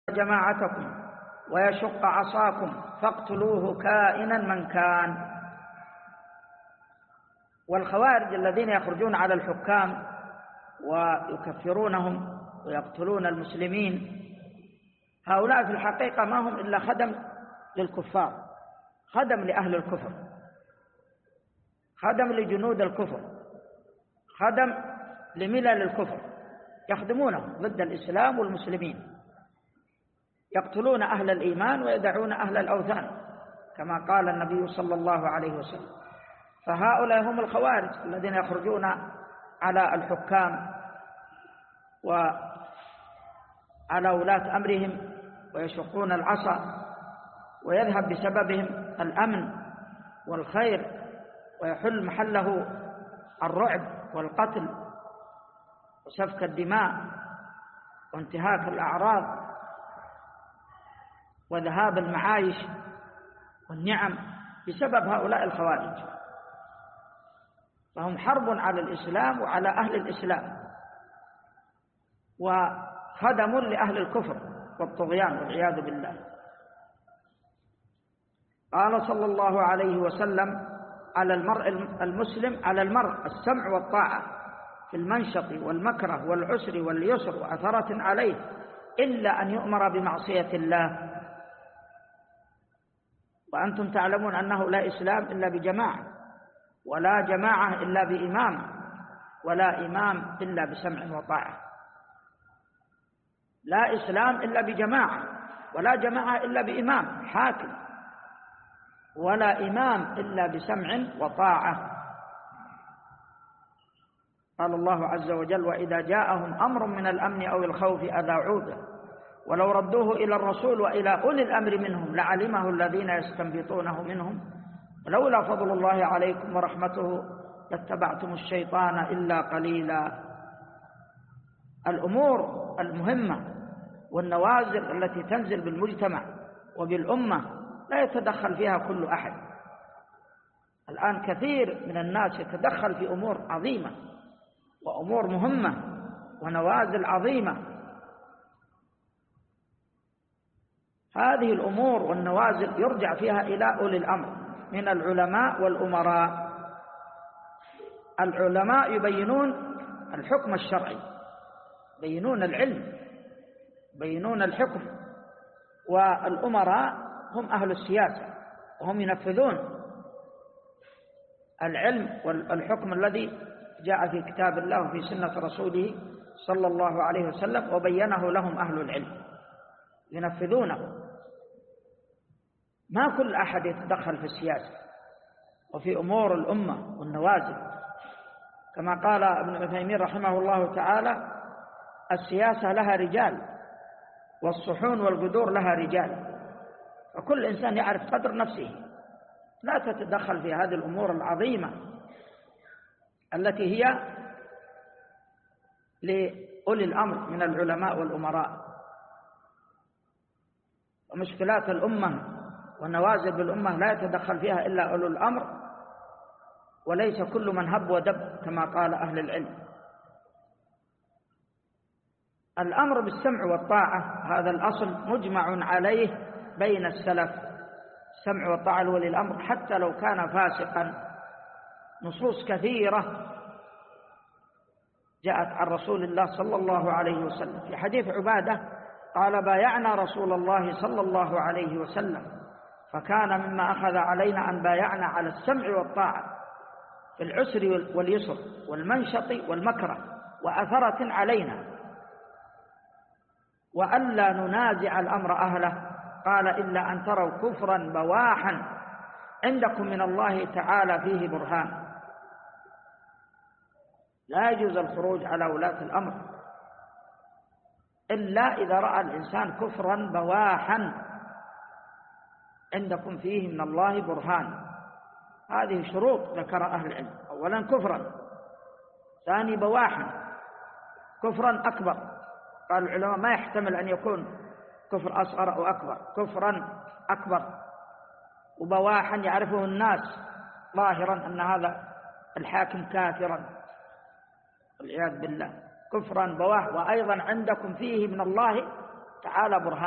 جماعتكم ويشق عصاكم فاقتلوه كائنا من كان. والخوارج الذين يخرجون على الحكام ويكفرونهم ويقتلون المسلمين، هؤلاء في الحقيقة ما هم إلا خدم للكفار، خدم لأهل الكفر، خدم لجنود الكفر، خدم لملل الكفر، يخدمونهم ضد الإسلام والمسلمين، يقتلون أهل الإيمان ويدعون أهل الأوثان كما قال النبي صلى الله عليه وسلم. فهؤلاء هم الخوارج الذين يخرجون على الحكام وعلى ولاة أمرهم ويشقون العصا، ويذهب بسببهم الأمن والخير، ويحل محله الرعب والقتل وسفك الدماء وانتهاك الأعراض وذهاب المعايش والنعم بسبب هؤلاء الخوارج. فهم حرب على الإسلام وعلى أهل الإسلام، وخدم لأهل الكفر والطغيان والعياذ بالله. قال صلى الله عليه وسلم: على المرء المسلم، على المرء السمع والطاعة في المنشط والمكره والعسر واليسر وأثرة عليه إلا أن يؤمر بمعصية الله. وأنتم تعلمون أنه لا إسلام إلا بجماعة، ولا جماعة إلا بإمام، ولا إمام إلا بسمع وطاعة. لا إسلام إلا بجماعة، ولا جماعة إلا بإمام حاكم، ولا إمام إلا بسمع وطاعة. قال الله عز وجل: وإذا جاءهم أمر من الأمن أو الخوف أذاعوا به ولو ردوه إلى الرسول وإلى أولي الأمر منهم لعلمه الذين يستنبطونه منهم ولولا فضل الله عليكم ورحمته لاتبعتم الشيطان إلا قليلا. الأمور المهمة والنوازل التي تنزل بالمجتمع وبالأمة لا يتدخل فيها كل أحد. الآن كثير من الناس يتدخل في أمور عظيمة وأمور مهمة ونوازل عظيمة. هذه الأمور والنوازل يرجع فيها إلى أولي الأمر من العلماء والأمراء. العلماء يبينون الحكم الشرعي، يبينون العلم، يبينون الحكم، والأمراء هم أهل السياسة وهم ينفذون العلم والحكم الذي جاء في كتاب الله وفي سنة رسوله صلى الله عليه وسلم وبينه لهم أهل العلم ينفذونه. ما كل أحد يتدخل في السياسة وفي أمور الأمة والنوازل، كما قال ابن عثيمين رحمه الله تعالى: السياسة لها رجال والصحون والقدور لها رجال، فكل إنسان يعرف قدر نفسه. لا تتدخل في هذه الأمور العظيمة التي هي لأولي الأمر من العلماء والأمراء. ومشكلات الأمة ونوازل بالأمة لا يتدخل فيها إلا أولو الأمر، وليس كل من هب ودب كما قال أهل العلم. الأمر بالسمع والطاعة هذا الأصل مجمع عليه بين السلف، السمع والطاعة لولي الأمر حتى لو كان فاسقا. نصوص كثيرة جاءت عن رسول الله صلى الله عليه وسلم. في حديث عبادة قال: بايعنا رسول الله صلى الله عليه وسلم فكان مما أخذ علينا أن بايعنا على السمع والطاعة في العسر واليسر والمنشط والمكره وأثرة علينا، وألا ننازع الأمر أهله. قال: إلا أن تروا كفرا بواحا عندكم من الله تعالى فيه برهان. لا يجوز الخروج على ولاة الأمر إلا إذا رأى الإنسان كفرا بواحا عندكم فيه من الله برهان. هذه شروط ذكر أهل العلم: أولا كفرا، ثاني بواحا، كفرا أكبر. قال العلماء ما يحتمل أن يكون كفر أصغر أو أكبر، كفرا أكبر. وبواحا يعرفه الناس ظاهرا أن هذا الحاكم كافرا والعياذ بالله، كفرا بواح. وأيضا عندكم فيه من الله تعالى برهان.